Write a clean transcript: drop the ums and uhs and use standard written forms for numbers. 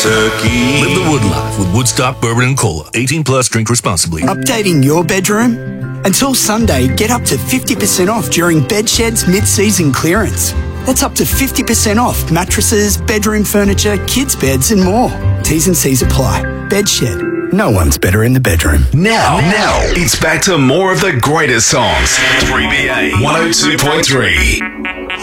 turkey. Live the wood life with Woodstock Bourbon and Cola. 18 plus, drink responsibly. Updating your bedroom? Until Sunday, get up to 50% off during Bedshed's mid-season clearance. That's up to 50% off mattresses, bedroom furniture, kids' beds and more. T's and C's apply. Bedshed. No one's better in the bedroom. Now, it's back to more of the greatest songs. 3BA 102.3.